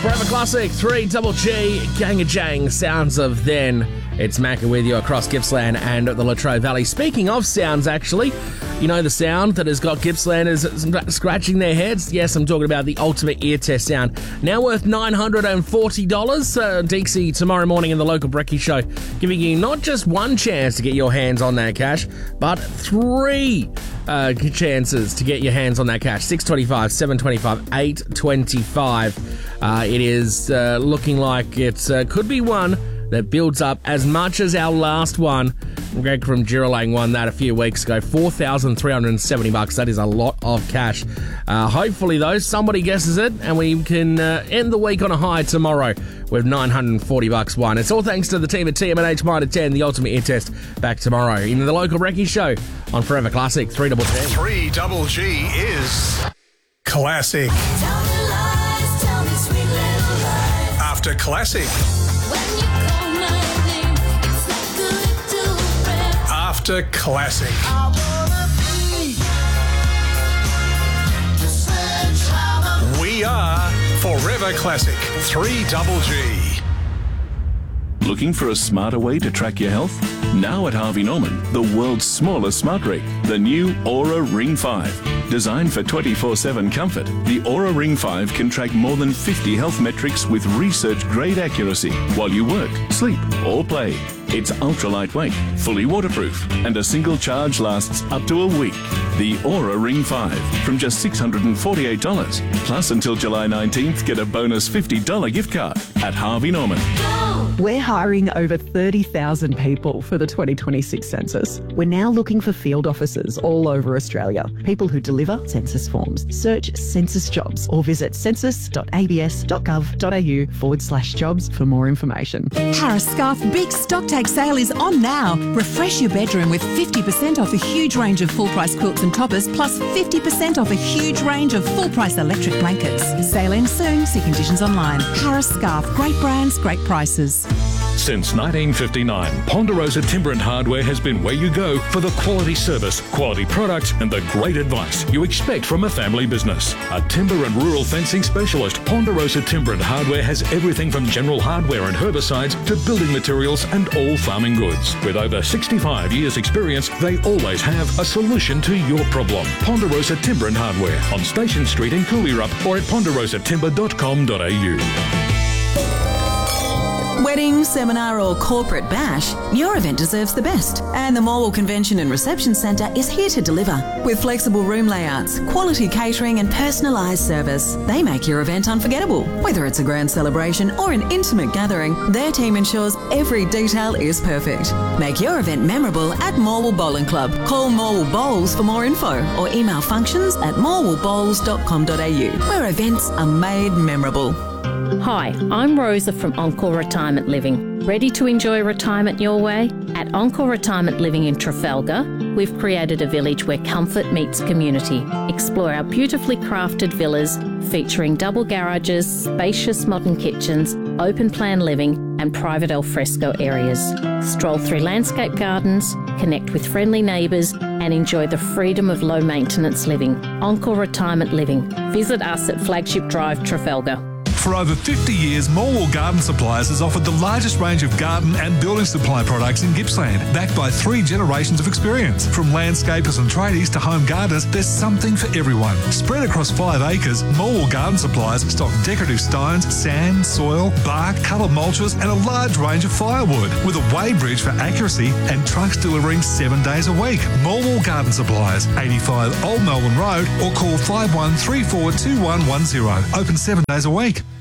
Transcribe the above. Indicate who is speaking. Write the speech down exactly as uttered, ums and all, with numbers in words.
Speaker 1: Forever Classic, three Double G, Gang of Jang, sounds of then. It's Macca with you across Gippsland and the Latrobe Valley. Speaking of sounds, actually, you know the sound that has got Gippslanders scratching their heads? Yes, I'm talking about the Ultimate Ear Test sound. Now worth nine hundred forty dollars. Uh, Deeksy tomorrow morning in the local Brekkie Show, giving you not just one chance to get your hands on that cash, but three uh, chances to get your hands on that cash. six twenty-five, seven twenty-five, eight twenty-five. Uh, it is uh, looking like it uh, could be one that builds up as much as our last one. Greg from Jiralang won that a few weeks ago. four thousand three hundred seventy bucks. That is a lot of cash. Uh, hopefully, though, somebody guesses it and we can uh, end the week on a high tomorrow with nine hundred forty bucks won. It's all thanks to the team at T M N H Minor ten, the Ultimate Ear Test, back tomorrow in the local Brekkie Show on Forever Classic three Double G.
Speaker 2: three Double G is Classic.
Speaker 3: Tell me lies, tell me sweet little lies.
Speaker 2: After Classic.
Speaker 3: When you call my name, it's like a little prayer.
Speaker 2: After Classic.
Speaker 3: I wanna be the sledgehammer.
Speaker 2: We are Forever Classic three Double G.
Speaker 4: Looking for a smarter way to track your health? Now at Harvey Norman, the world's smallest smart ring, the new Aura Ring five. Designed for twenty-four seven comfort, the Aura Ring five can track more than fifty health metrics with research-grade accuracy while you work, sleep, or play. It's ultra lightweight, fully waterproof, and a single charge lasts up to a week. The Aura Ring five from just six hundred forty-eight dollars. Plus, until July nineteenth, get a bonus fifty dollars gift card at Harvey Norman.
Speaker 5: We're hiring over thirty thousand people for the twenty twenty-six census. We're now looking for field officers all over Australia, people who deliver census forms. Search census jobs or visit census.abs.gov.au forward slash jobs for more information.
Speaker 6: Harris Scarf Big Stock Take Sale is on now. Refresh your bedroom with fifty percent off a huge range of full-price quilts and toppers, plus fifty percent off a huge range of full-price electric blankets. Sale ends soon. See conditions online. Harris Scarf. Great brands, great prices.
Speaker 7: Since nineteen fifty-nine, Ponderosa Timber and Hardware has been where you go for the quality service, quality products, and the great advice you expect from a family business. A timber and rural fencing specialist, Ponderosa Timber and Hardware has everything from general hardware and herbicides to building materials and all farming goods. With over sixty-five years experience, they always have a solution to your problem. Ponderosa Timber and Hardware on Station Street in Cooleyrup or at ponderosa timber dot com dot a u.
Speaker 6: Wedding, seminar or corporate bash, your event deserves the best. And the Morwell Convention and Reception Centre is here to deliver. With flexible room layouts, quality catering and personalised service, they make your event unforgettable. Whether it's a grand celebration or an intimate gathering, their team ensures every detail is perfect. Make your event memorable at Morwell Bowling Club. Call Morwell Bowls for more info or email functions at morwell bowls dot com dot a u, where events are made memorable.
Speaker 8: Hi, I'm Rosa from Encore Retirement Living. Ready to enjoy retirement your way? At Encore Retirement Living in Trafalgar, we've created a village where comfort meets community. Explore our beautifully crafted villas featuring double garages, spacious modern kitchens, open plan living and private alfresco areas. Stroll through landscape gardens, connect with friendly neighbours and enjoy the freedom of low maintenance living. Encore Retirement Living. Visit us at Flagship Drive, Trafalgar.
Speaker 2: For over fifty years, Morwell Garden Supplies has offered the largest range of garden and building supply products in Gippsland, backed by three generations of experience. From landscapers and tradies to home gardeners, there's something for everyone. Spread across five acres, Morwell Garden Supplies stock decorative stones, sand, soil, bark, coloured mulches and a large range of firewood, with a weighbridge for accuracy and trucks delivering seven days a week. Morwell Garden Supplies, eighty-five Old Melbourne Road, or call five one three four two one one zero. Open seven days a week.